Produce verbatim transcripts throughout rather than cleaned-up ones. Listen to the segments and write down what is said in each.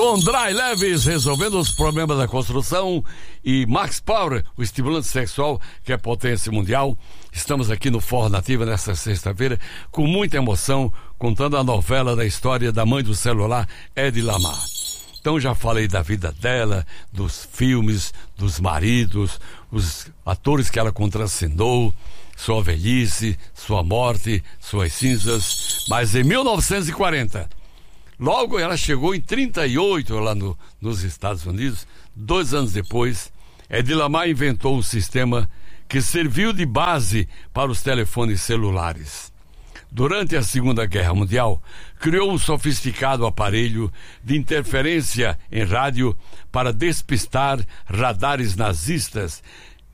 Com Dry Leves, resolvendo os problemas da construção, e Max Power, o estimulante sexual que é potência mundial. Estamos aqui no Forró Nativa nesta sexta-feira com muita emoção, contando a novela da história da mãe do celular, Hedy Lamarr. Então já falei da vida dela, dos filmes, dos maridos, os atores que ela contracenou, sua velhice, sua morte, suas cinzas. Mas em mil novecentos e quarenta, logo ela chegou em trinta e oito lá no, nos Estados Unidos. Dois anos depois, Hedy Lamarr inventou um sistema que serviu de base para os telefones celulares. Durante a Segunda Guerra Mundial, criou um sofisticado aparelho de interferência em rádio para despistar radares nazistas,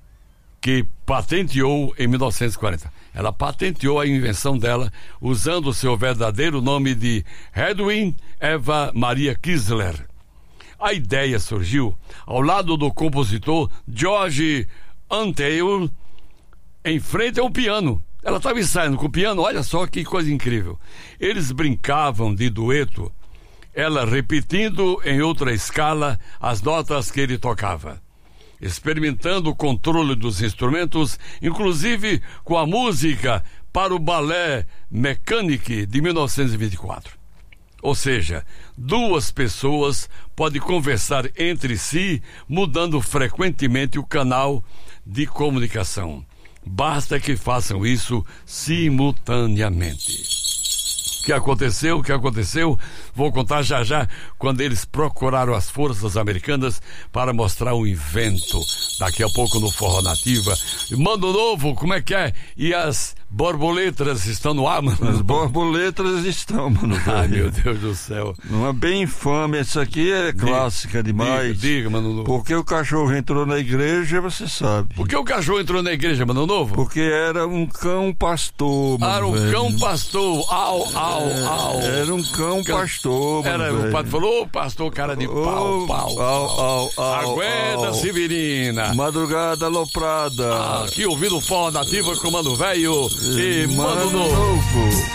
que patenteou em mil novecentos e quarenta. Ela patenteou a invenção dela usando o seu verdadeiro nome de Hedwig Eva Maria Kiesler. A ideia surgiu ao lado do compositor George Antheil, em frente ao piano. Ela estava ensaiando com o piano, olha só que coisa incrível. Eles brincavam de dueto, ela repetindo em outra escala as notas que ele tocava, experimentando o controle dos instrumentos, inclusive com a música para o balé Mechanic de mil novecentos e vinte e quatro. Ou seja, duas pessoas podem conversar entre si, mudando frequentemente o canal de comunicação. Basta que façam isso simultaneamente. O que aconteceu? O que aconteceu? Vou contar já já, quando eles procuraram as forças americanas para mostrar um invento. Daqui a pouco no Forró Nativa. Mano Novo, como é que é? E as borboletas estão no ar, mano? As borboletas estão, mano. Ai, meu Deus do céu. Uma bem infame. Essa aqui é clássica diga, demais. Diga, diga, Mano Novo. Porque o cachorro entrou na igreja, você sabe. Por que o cachorro entrou na igreja, Mano Novo? Porque era um cão pastor, mano. Era um velho. cão pastor. Au, au, É, au. Era um cão, cão pastor, mano. Era, velho. O padre falou, ô pastor, cara de pau, Ô, pau, au, au, au, aguenta, au. Severina. Madrugada aloprada. Aqui ouvindo o Forró Nativa com Mano Velho e Mano Mano Novo. Novo.